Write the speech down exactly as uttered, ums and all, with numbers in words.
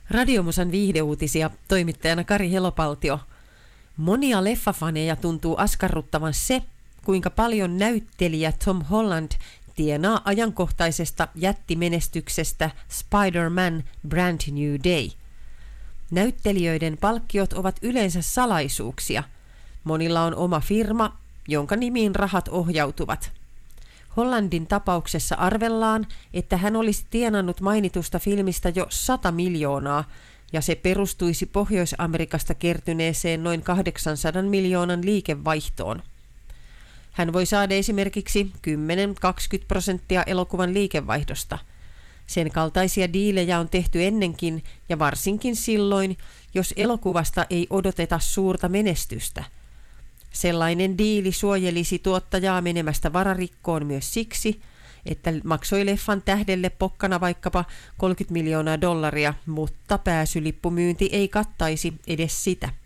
Radiomusan viihdeuutisia, toimittajana Kari Helopaltio. Monia leffafaneja tuntuu askarruttavan se, kuinka paljon näyttelijä Tom Holland tienaa ajankohtaisesta jättimenestyksestä Spider-Man Brand New Day. Näyttelijöiden palkkiot ovat yleensä salaisuuksia. Monilla on oma firma, jonka nimiin rahat ohjautuvat. Hollandin tapauksessa arvellaan, että hän olisi tienannut mainitusta filmistä jo sata miljoonaa, ja se perustuisi Pohjois-Amerikasta kertyneeseen noin kahdeksansadan miljoonan liikevaihtoon. Hän voi saada esimerkiksi kymmenen kaksikymmentä prosenttia elokuvan liikevaihdosta. Sen kaltaisia diilejä on tehty ennenkin, ja varsinkin silloin, jos elokuvasta ei odoteta suurta menestystä. Sellainen diili suojelisi tuottajaa menemästä vararikkoon myös siksi, että maksoi leffan tähdelle pokkana vaikkapa kolmekymmentä miljoonaa dollaria, mutta pääsylippumyynti ei kattaisi edes sitä.